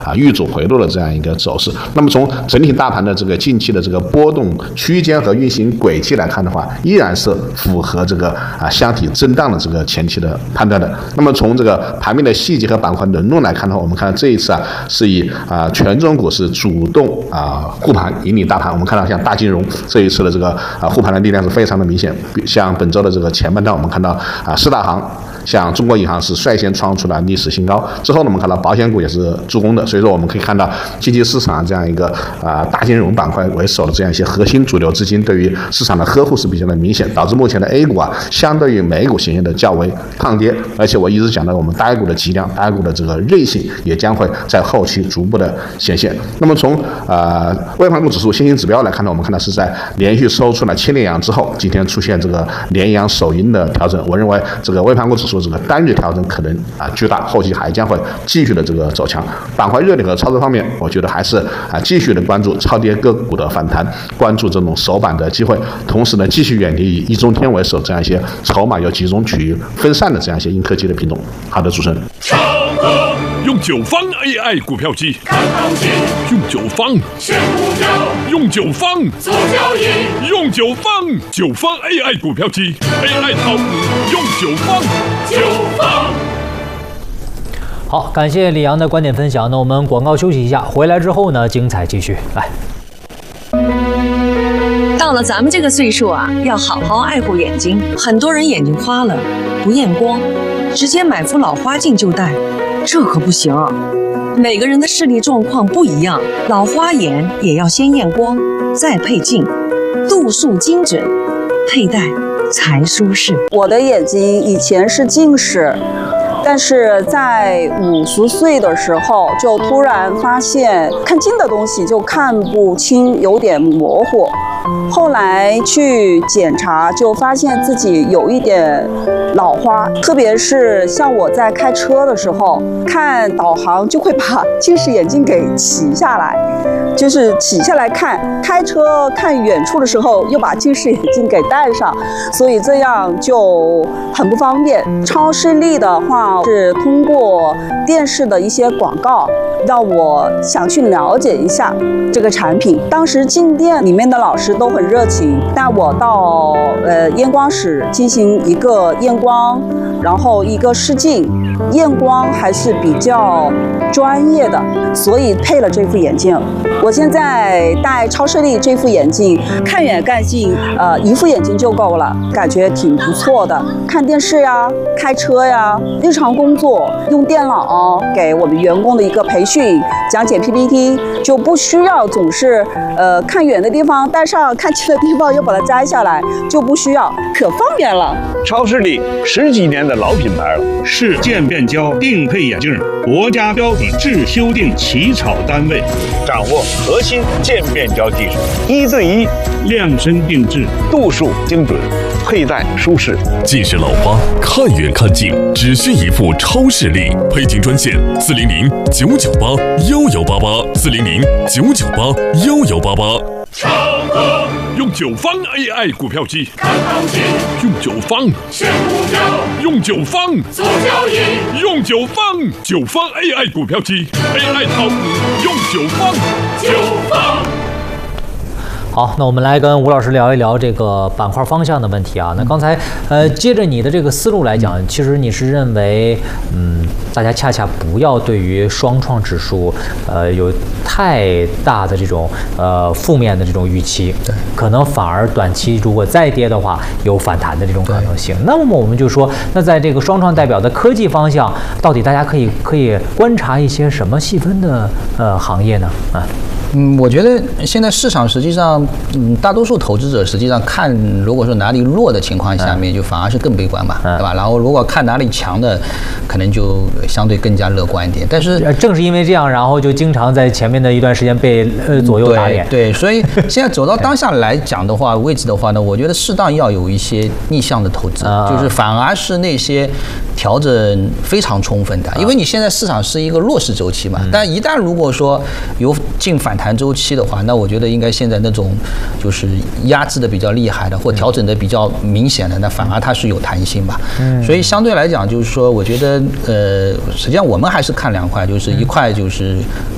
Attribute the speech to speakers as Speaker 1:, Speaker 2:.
Speaker 1: 遇阻回落的这样一个走势。那么从整体大盘的这个近期的这个波动区间和运行轨迹来看的话，依然是符合这个箱体震荡的这个前期的判断的。那么从这个盘面的细节和板块轮动来看的话，我们看到这一次是以权重股是主动护盘引领大盘。我们看到像大金融这一次的这个护盘的力量是非常的明显。像本周的这个前半段，我们看到四大行。像中国银行是率先创出了历史新高，之后呢，我们看到保险股也是助攻的，所以说我们可以看到近期市场这样一个大金融板块为首的这样一些核心主流资金对于市场的呵护是比较的明显，导致目前的 A 股相对于美股显现的较为抗跌，而且我一直讲的我们大 A 股的脊梁、大 A 股的这个韧性也将会在后期逐步的显现。那么从微盘股指数先行指标来看呢，我们看到是在连续收出了千年阳之后，今天出现这个连阳首阴的调整，我认为这个微盘股指数说这个单日调整可能巨大，后期还将会继续的这个走强。板块热点和操作方面，我觉得还是继续的关注超跌个股的反弹，关注这种首板的机会，同时呢继续远离以一中天为首这样一些筹码又集中趋于分散的这样一些硬科技的品种。好的，主持人。
Speaker 2: 用9方 AI 股票机看行情，用9方选股票，用9方做交易，用9方AI 股票机 AI 炒股，用9方。
Speaker 3: 好，感谢李阳的观点分享。那我们广告休息一下，回来之后呢，精彩继续来。
Speaker 4: 到了咱们这个岁数要好好爱护眼睛。很多人眼睛花了，不验光，直接买副老花镜就戴。这可不行啊！每个人的视力状况不一样，老花眼也要先验光，再配镜，度数精准，佩戴才舒适。
Speaker 5: 我的眼睛以前是近视，但是在50岁的时候就突然发现看近的东西就看不清，有点模糊。后来去检查，就发现自己有一点老花，特别是像我在开车的时候，看导航就会把近视眼镜给起下来，就是起下来看，开车看远处的时候又把近视眼镜给戴上，所以这样就很不方便。超视力的话是通过电视的一些广告，让我想去了解一下这个产品。当时进店里面的老师都很热情，带我到验光室进行一个验光，然后一个试镜，验光还是比较专业的，所以配了这副眼镜。我现在戴超视力这副眼镜，看远看近，一副眼镜就够了，感觉挺不错的。看电视呀，开车呀，日常工作用电脑给我们员工的一个培训，讲解 PPT， 就不需要总是看远的地方戴上，看近的地方又把它摘下来，就不需要，可方便了。
Speaker 6: 超视力10几年的老品牌了，是渐变焦定配眼镜，国家标准制修订起草单位，掌握核心渐变焦技术，1对1量身定制，度数精准，佩戴舒适。
Speaker 2: 近视老花看远看近，只需一副超视力。配镜专线400-998-1188，400-998-1188。超哥用9方 AI 股票机看行情，用9方选股票，用9方做交易，用9方 AI 股票机 AI 炒股，用9方。
Speaker 3: 好，那我们来跟吴老师聊一聊这个板块方向的问题啊。那刚才接着你的这个思路来讲，其实你是认为大家恰恰不要对于双创指数有太大的这种负面的这种预期，对，可能反而短期如果再跌的话有反弹的这种可能性。那么我们就说，那在这个双创代表的科技方向，到底大家可以观察一些什么细分的行业呢？
Speaker 7: 我觉得现在市场实际上，大多数投资者实际上看，如果说哪里弱的情况下面，就反而是更悲观嘛，对吧？然后如果看哪里强的，可能就相对更加乐观一点。但是
Speaker 3: 正是因为这样，然后就经常在前面的一段时间被左右打脸。
Speaker 7: 对，所以现在走到当下来讲的话，位置的话呢，我觉得适当要有一些逆向的投资，就是反而是那些调整非常充分的，因为你现在市场是一个弱势周期嘛，但一旦如果说有进反弹周期的话，那我觉得应该现在那种就是压制的比较厉害的，或调整的比较明显的，那反而它是有弹性吧。所以相对来讲，就是说，我觉得实际上我们还是看两块，就是一块就是